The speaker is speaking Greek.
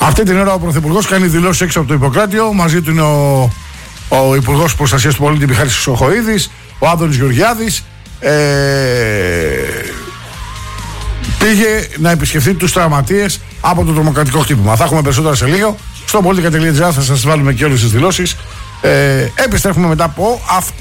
Αυτή την ώρα ο Πρωθυπουργός κάνει δηλώσεις έξω από το Ιπποκράτειο. Μαζί του είναι ο Υπουργός Προστασίας του Πολίτη Μιχάλης Χρυσοχοΐδης, ο Άδωνης Γεωργιάδης. Πήγε να επισκεφθεί τους τραυματίες από το τρομοκρατικό χτύπημα. Θα έχουμε περισσότερα σε λίγο. Στο politica.gr θα σας βάλουμε και όλες τις δηλώσεις. Επιστρέφουμε μετά από αυτό.